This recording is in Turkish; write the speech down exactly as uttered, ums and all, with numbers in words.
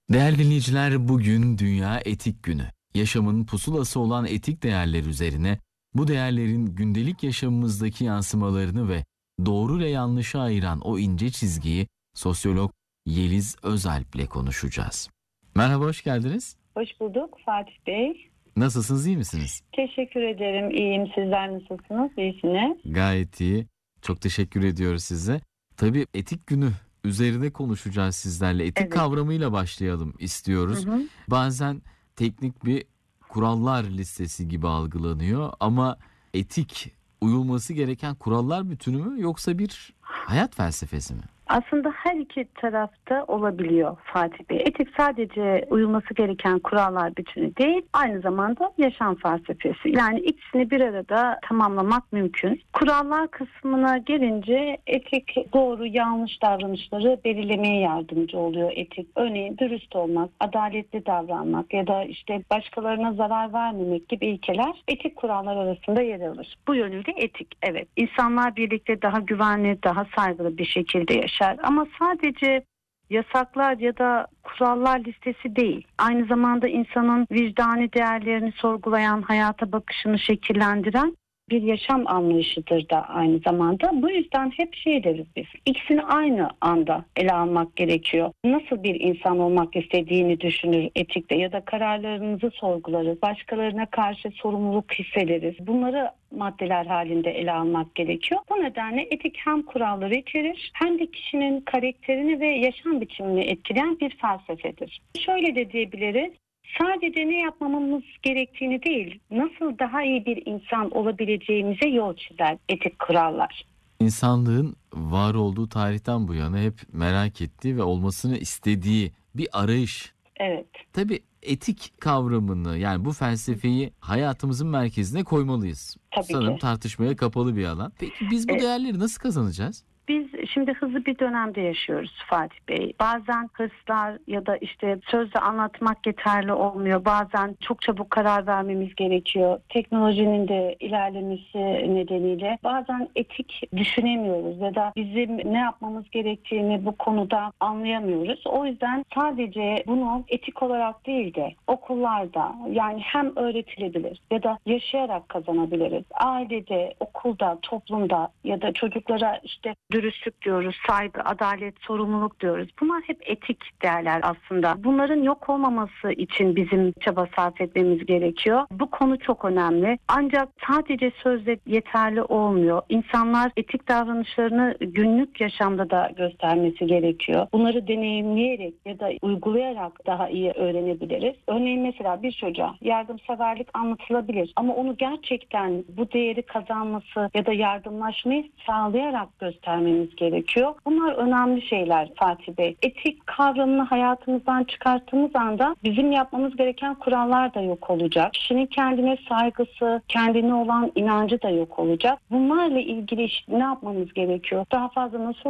Değerli dinleyiciler, bugün Dünya Etik Günü. Yaşamın pusulası olan etik değerler üzerine, bu değerlerin gündelik yaşamımızdaki yansımalarını ve doğru ile yanlışı ayıran o ince çizgiyi sosyolog Yeliz Özalp ile konuşacağız. Merhaba, hoş geldiniz. Hoş bulduk Fatih Bey. Nasılsınız, iyi misiniz? Teşekkür ederim. İyiyim. Sizler nasılsınız? İyisiniz. Gayet iyi. Çok teşekkür ediyoruz size. Tabii etik günü üzerine konuşacağız sizlerle. Etik Evet. kavramıyla başlayalım istiyoruz. Hı hı. Bazen teknik bir kurallar listesi gibi algılanıyor ama etik uyulması gereken kurallar bütünü mü yoksa bir hayat felsefesi mi? Aslında her iki tarafta olabiliyor Fatih Bey. Etik sadece uyulması gereken kurallar bütünü değil, aynı zamanda yaşam felsefesi. Yani ikisini bir arada tamamlamak mümkün. Kurallar kısmına gelince etik doğru yanlış davranışları belirlemeye yardımcı oluyor etik. Örneğin dürüst olmak, adaletli davranmak ya da işte başkalarına zarar vermemek gibi ilkeler etik kurallar arasında yer alır. Bu yönüyle etik, evet. İnsanlar birlikte daha güvenli, daha saygılı bir şekilde yaşar. Ama sadece yasaklar ya da kurallar listesi değil. Aynı zamanda insanın vicdani değerlerini sorgulayan, hayata bakışını şekillendiren bir yaşam anlayışıdır da aynı zamanda. Bu yüzden hep şey deriz biz. İkisini aynı anda ele almak gerekiyor. Nasıl bir insan olmak istediğini düşünür etikte ya da kararlarımızı sorgularız. Başkalarına karşı sorumluluk hissederiz. Bunları maddeler halinde ele almak gerekiyor. Bu nedenle etik hem kuralları içerir hem de kişinin karakterini ve yaşam biçimini etkileyen bir felsefedir. Şöyle de diyebiliriz. Sadece ne yapmamamız gerektiğini değil, nasıl daha iyi bir insan olabileceğimize yol çizer etik kurallar. İnsanlığın var olduğu tarihten bu yana hep merak ettiği ve olmasını istediği bir arayış. Evet. Tabii etik kavramını, yani bu felsefeyi hayatımızın merkezine koymalıyız. Tabii Sanırım ki. tartışmaya kapalı bir alan. Peki biz bu E, değerleri nasıl kazanacağız? Biz şimdi hızlı bir dönemde yaşıyoruz Fatih Bey. Bazen hırslar ya da işte sözle anlatmak yeterli olmuyor. Bazen çok çabuk karar vermemiz gerekiyor. Teknolojinin de ilerlemesi nedeniyle bazen etik düşünemiyoruz ya da bizim ne yapmamız gerektiğini bu konuda anlayamıyoruz. O yüzden sadece bunu etik olarak değil de okullarda, yani hem öğretilebilir ya da yaşayarak kazanabiliriz. Ailede, okulda, toplumda ya da çocuklara işte dürüstlük diyoruz, saygı, adalet, sorumluluk diyoruz. Bunlar hep etik değerler aslında. Bunların yok olmaması için bizim çaba sarf etmemiz gerekiyor. Bu konu çok önemli. Ancak sadece sözle yeterli olmuyor. İnsanlar etik davranışlarını günlük yaşamda da göstermesi gerekiyor. Bunları deneyimleyerek ya da uygulayarak daha iyi öğrenebiliriz. Örneğin mesela bir çocuğa yardımseverlik anlatılabilir ama onu gerçekten bu değeri kazanması ya da yardımlaşmayı sağlayarak göstermemiz gerekiyor. Bunlar önemli şeyler Fatih Bey. Etik kavramını hayatımızdan çıkarttığımız anda bizim yapmamız gereken kurallar da yok olacak. Kişinin kendine saygısı, kendine olan inancı da yok olacak. Bunlarla ilgili işte ne yapmamız gerekiyor? Daha fazla nasıl